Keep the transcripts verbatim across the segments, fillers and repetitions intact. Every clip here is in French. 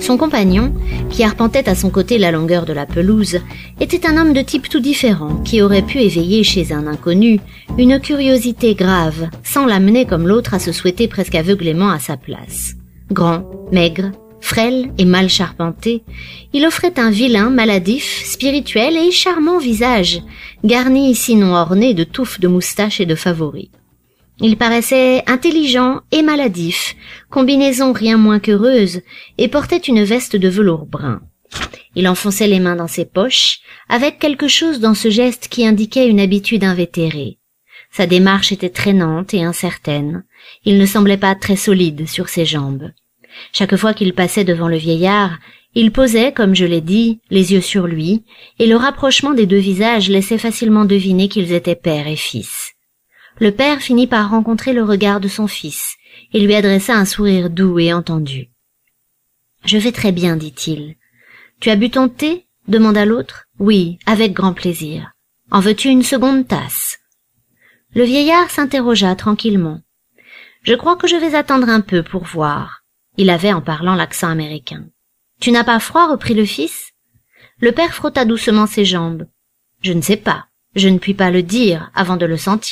Son compagnon, qui arpentait à son côté la longueur de la pelouse, était un homme de type tout différent, qui aurait pu éveiller chez un inconnu une curiosité grave, sans l'amener comme l'autre à se souhaiter presque aveuglément à sa place. Grand, maigre, frêle et mal charpenté, il offrait un vilain, maladif, spirituel et charmant visage, garni sinon orné de touffes de moustaches et de favoris. Il paraissait intelligent et maladif, combinaison rien moins qu'heureuse, et portait une veste de velours brun. Il enfonçait les mains dans ses poches, avec quelque chose dans ce geste qui indiquait une habitude invétérée. Sa démarche était traînante et incertaine. Il ne semblait pas très solide sur ses jambes. Chaque fois qu'il passait devant le vieillard, il posait, comme je l'ai dit, les yeux sur lui, et le rapprochement des deux visages laissait facilement deviner qu'ils étaient père et fils. Le père finit par rencontrer le regard de son fils, et lui adressa un sourire doux et entendu. « Je vais très bien, dit-il. »« Tu as bu ton thé ?» demanda l'autre. « Oui, avec grand plaisir. En veux-tu une seconde tasse ?» Le vieillard s'interrogea tranquillement. « Je crois que je vais attendre un peu pour voir. » Il avait en parlant l'accent américain. « Tu n'as pas froid ?» reprit le fils. Le père frotta doucement ses jambes. « Je ne sais pas. Je ne puis pas le dire avant de le sentir. »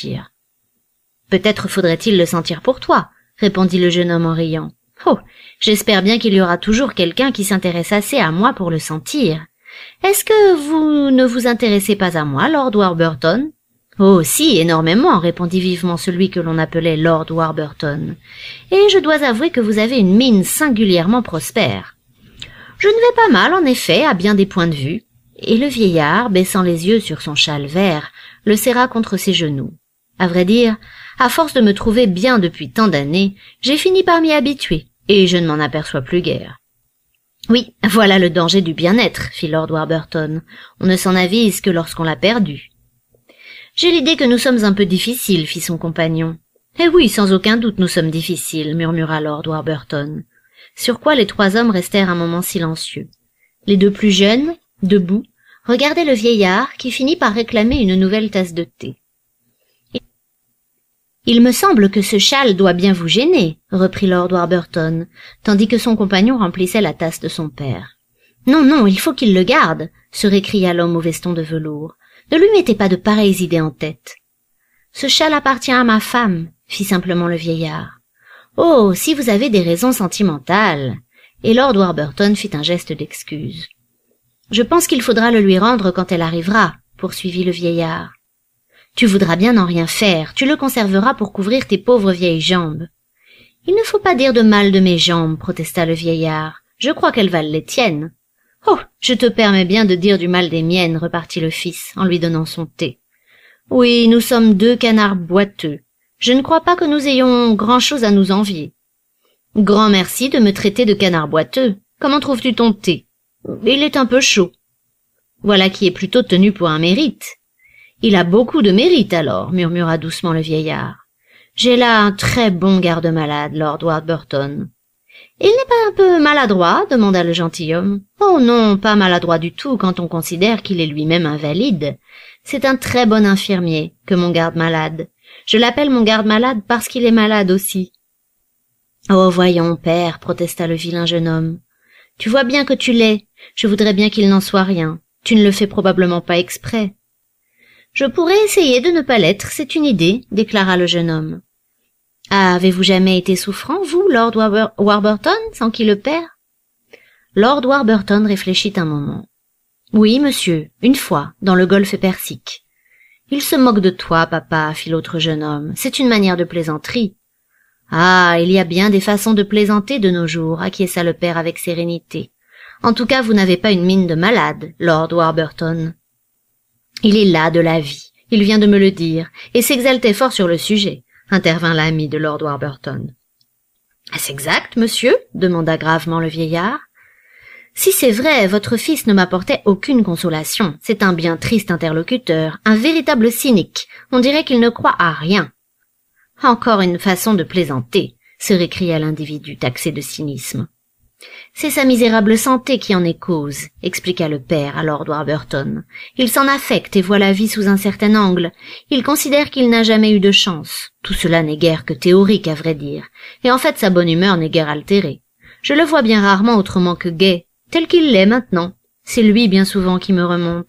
« Peut-être faudrait-il le sentir pour toi, » répondit le jeune homme en riant. « Oh, j'espère bien qu'il y aura toujours quelqu'un qui s'intéresse assez à moi pour le sentir. Est-ce que vous ne vous intéressez pas à moi, Lord Warburton ?»« Oh, si, énormément, » répondit vivement celui que l'on appelait Lord Warburton. « Et je dois avouer que vous avez une mine singulièrement prospère. »« Je ne vais pas mal, en effet, à bien des points de vue. » Et le vieillard, baissant les yeux sur son châle vert, le serra contre ses genoux. À vrai dire, à force de me trouver bien depuis tant d'années, j'ai fini par m'y habituer, et je ne m'en aperçois plus guère. « Oui, voilà le danger du bien-être, » fit Lord Warburton. « On ne s'en avise que lorsqu'on l'a perdu. »« J'ai l'idée que nous sommes un peu difficiles, » fit son compagnon. « Eh oui, sans aucun doute nous sommes difficiles, » murmura Lord Warburton. Sur quoi les trois hommes restèrent un moment silencieux. Les deux plus jeunes, debout, regardaient le vieillard qui finit par réclamer une nouvelle tasse de thé. « Il me semble que ce châle doit bien vous gêner, » reprit Lord Warburton, tandis que son compagnon remplissait la tasse de son père. « Non, non, il faut qu'il le garde, » se récria l'homme au veston de velours. « Ne lui mettez pas de pareilles idées en tête. »« Ce châle appartient à ma femme, » fit simplement le vieillard. « Oh, si vous avez des raisons sentimentales !» Et Lord Warburton fit un geste d'excuse. « Je pense qu'il faudra le lui rendre quand elle arrivera, » poursuivit le vieillard. « Tu voudras bien n'en rien faire, tu le conserveras pour couvrir tes pauvres vieilles jambes. »« Il ne faut pas dire de mal de mes jambes, » protesta le vieillard. « Je crois qu'elles valent les tiennes. »« Oh, je te permets bien de dire du mal des miennes, » repartit le fils, en lui donnant son thé. « Oui, nous sommes deux canards boiteux. Je ne crois pas que nous ayons grand-chose à nous envier. »« Grand merci de me traiter de canard boiteux. Comment trouves-tu ton thé ? » ?»« Il est un peu chaud. »« Voilà qui est plutôt tenu pour un mérite. » « Il a beaucoup de mérite alors, » murmura doucement le vieillard. « J'ai là un très bon garde-malade, Lord Warburton. »« Il n'est pas un peu maladroit ?» demanda le gentilhomme. « Oh non, pas maladroit du tout quand on considère qu'il est lui-même invalide. C'est un très bon infirmier que mon garde-malade. Je l'appelle mon garde-malade parce qu'il est malade aussi. »« Oh, voyons, père, » protesta le vilain jeune homme. « Tu vois bien que tu l'es. Je voudrais bien qu'il n'en soit rien. Tu ne le fais probablement pas exprès. » « Je pourrais essayer de ne pas l'être, c'est une idée, » déclara le jeune homme. « Ah, avez-vous jamais été souffrant, vous, Lord Warber- Warburton, s'enquit le père. Lord Warburton réfléchit un moment. « Oui, monsieur, une fois, dans le golfe Persique. »« Il se moque de toi, papa, » fit l'autre jeune homme. « C'est une manière de plaisanterie. »« Ah, il y a bien des façons de plaisanter de nos jours, » acquiesça le père avec sérénité. « En tout cas, vous n'avez pas une mine de malade, Lord Warburton. » Il est las de la vie, il vient de me le dire, et s'exaltait fort sur le sujet, intervint l'ami de Lord Warburton. « Est-ce exact, monsieur ?» demanda gravement le vieillard. « Si c'est vrai, votre fils ne m'apportait aucune consolation. C'est un bien triste interlocuteur, un véritable cynique. On dirait qu'il ne croit à rien. »« Encore une façon de plaisanter !» se récria l'individu taxé de cynisme. « C'est sa misérable santé qui en est cause, » expliqua le père à Lord Warburton. « Il s'en affecte et voit la vie sous un certain angle. Il considère qu'il n'a jamais eu de chance. Tout cela n'est guère que théorique, à vrai dire. Et en fait, sa bonne humeur n'est guère altérée. Je le vois bien rarement autrement que gai, tel qu'il l'est maintenant. C'est lui bien souvent qui me remonte. »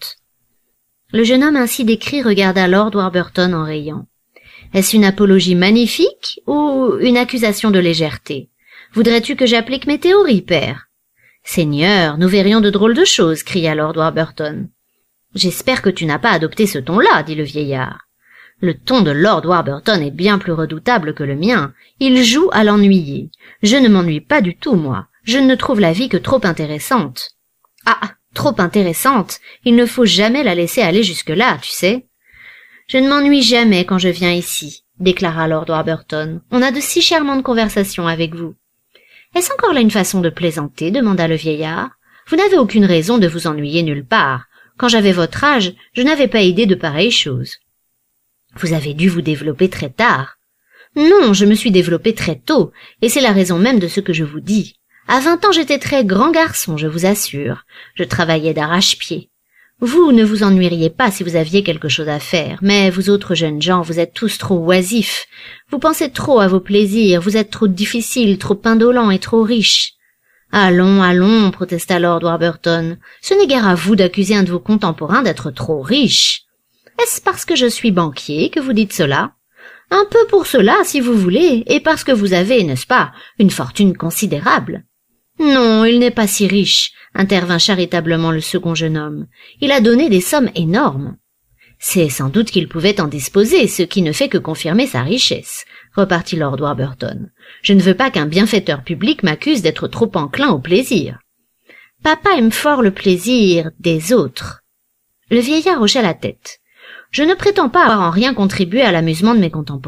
Le jeune homme ainsi décrit regarda Lord Warburton en riant. « Est-ce une apologie magnifique ou une accusation de légèreté? Voudrais-tu que j'applique mes théories, père? »« Seigneur, nous verrions de drôles de choses, » cria Lord Warburton. « J'espère que tu n'as pas adopté ce ton-là, » dit le vieillard. « Le ton de Lord Warburton est bien plus redoutable que le mien. Il joue à l'ennuyer. Je ne m'ennuie pas du tout, moi. Je ne trouve la vie que trop intéressante. »« Ah, trop intéressante. Il ne faut jamais la laisser aller jusque-là, tu sais. »« Je ne m'ennuie jamais quand je viens ici, » déclara Lord Warburton. « On a de si charmantes conversations avec vous. »« Est-ce encore là une façon de plaisanter ?» demanda le vieillard. « Vous n'avez aucune raison de vous ennuyer nulle part. Quand j'avais votre âge, je n'avais pas idée de pareilles choses. »« Vous avez dû vous développer très tard. »« Non, je me suis développé très tôt, et c'est la raison même de ce que je vous dis. À vingt ans, j'étais très grand garçon, je vous assure. Je travaillais d'arrache-pied. Vous ne vous ennuieriez pas si vous aviez quelque chose à faire, mais vous autres jeunes gens, vous êtes tous trop oisifs. Vous pensez trop à vos plaisirs, vous êtes trop difficiles, trop indolents et trop riches. »« Allons, allons, » protesta Lord Warburton. « Ce n'est guère à vous d'accuser un de vos contemporains d'être trop riche. Est-ce parce que je suis banquier que vous dites cela? Un peu pour cela, si vous voulez, et parce que vous avez, n'est-ce pas, une fortune considérable. » « Non, il n'est pas si riche, » intervint charitablement le second jeune homme. « Il a donné des sommes énormes. »« C'est sans doute qu'il pouvait en disposer, ce qui ne fait que confirmer sa richesse, » repartit Lord Warburton. « Je ne veux pas qu'un bienfaiteur public m'accuse d'être trop enclin au plaisir. Papa aime fort le plaisir des autres. » Le vieillard hocha la tête. « Je ne prétends pas avoir en rien contribué à l'amusement de mes contemporains. »«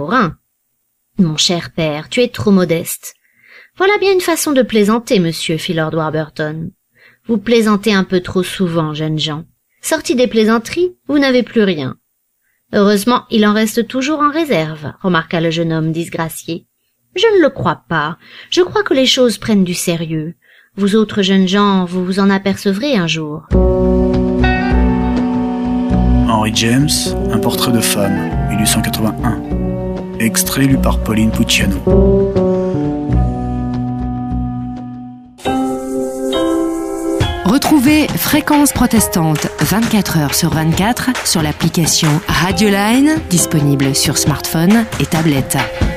Mon cher père, tu es trop modeste. »« Voilà bien une façon de plaisanter, monsieur, » fit Lord Warburton. « Vous plaisantez un peu trop souvent, jeunes gens. Sortis des plaisanteries, vous n'avez plus rien. »« Heureusement, il en reste toujours en réserve, » remarqua le jeune homme disgracié. « Je ne le crois pas. Je crois que les choses prennent du sérieux. Vous autres jeunes gens, vous vous en apercevrez un jour. » Henry James, un portrait de femme, mille huit cent quatre-vingt-un. Extrait lu par Pauline Pucciano. Retrouvez Fréquence Protestante vingt-quatre heures sur vingt-quatre sur l'application Radioline, disponible sur smartphone et tablette.